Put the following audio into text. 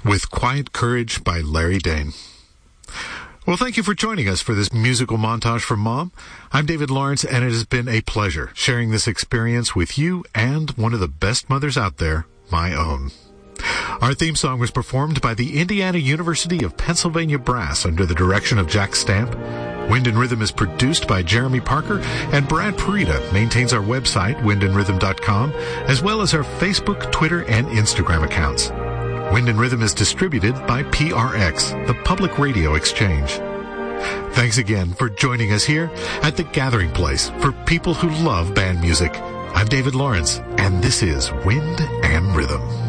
with Quiet Courage by Larry Dane. Well, thank you for joining us for this musical montage from Mom. I'm David Lawrence, and it has been a pleasure sharing this experience with you and one of the best mothers out there, my own. Our theme song was performed by the Indiana University of Pennsylvania Brass under the direction of Jack Stamp. Wind and Rhythm is produced by Jeremy Parker, and Brad Parita maintains our website, windandrhythm.com, as well as our Facebook, Twitter, and Instagram accounts. Wind and Rhythm is distributed by PRX, the Public Radio Exchange. Thanks again for joining us here at the gathering place for people who love band music. I'm David Lawrence, and this is Wind and Rhythm.